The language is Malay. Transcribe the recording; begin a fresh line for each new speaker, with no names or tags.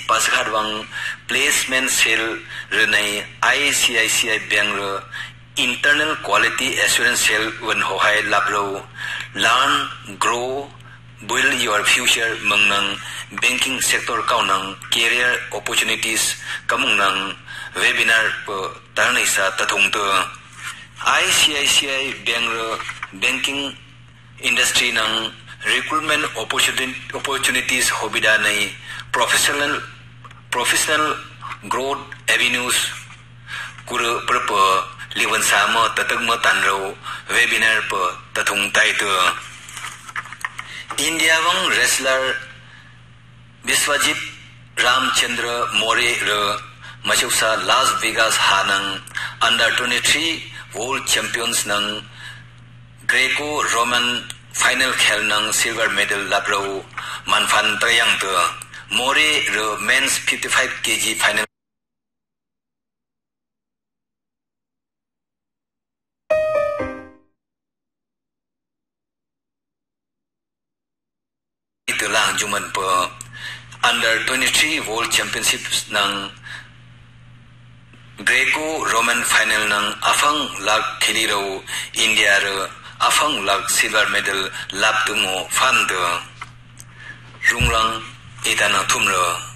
pasakhat wang placement sale renai ICICI Bank re internal quality assurance sale wen ho hai labro learn grow build your future mangnang banking sector kaunang career opportunities kamung nang webinar tarnai sa tathung to ICICI Bank re banking industry nang recruitment opportunities hobida nai professional growth avenues kuru perpa liwan sama tatagma tanro webinar pa tathung tai to India wang wrestler Biswajit Ramchandra More re Machuksa Las Vegas hanang under 23 world champions nang Greco-Roman final khel nang silver medal labro manfan tayang to More re men's 55 kg final itulang juman po under 23 world championships nang Greco-Roman final nang afang lag khiliro India re afang lag silver medal lab tumo fan de rungrang itana thumro